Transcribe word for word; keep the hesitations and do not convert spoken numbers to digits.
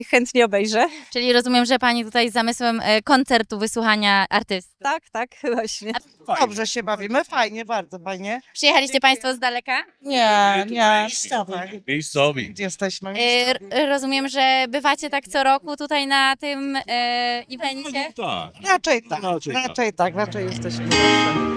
chętnie obejrzę. Czyli rozumiem, że pani tutaj z zamysłem e, koncertu, wysłuchania artysty. Tak, tak, właśnie. Dobrze się bawimy, fajnie, bardzo fajnie. Przyjechaliście państwo z daleka? Nie, nie, Miejscowi. jesteśmy. E, r- rozumiem, że bywacie tak co roku tutaj na tym e, evencie? Tak. Raczej tak, Raczej tak. raczej tak, raczej jesteśmy.